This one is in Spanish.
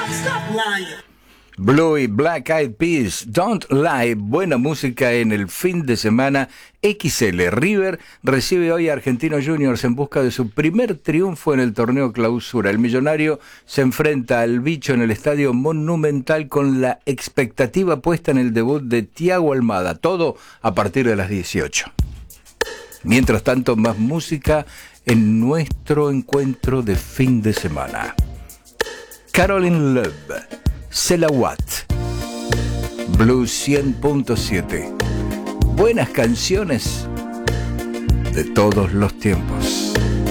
Blue y Black Eyed Peas, Don't Lie, buena música en el fin de semana. XL River recibe hoy a Argentinos Juniors en busca de su primer triunfo en el torneo Clausura. El millonario se enfrenta al bicho en el Estadio Monumental con la expectativa puesta en el debut de Thiago Almada. Todo a partir de las 18. Mientras tanto, más música en nuestro encuentro de fin de semana. Caroline Love, Selawat, Blues 100.7. Buenas canciones de todos los tiempos.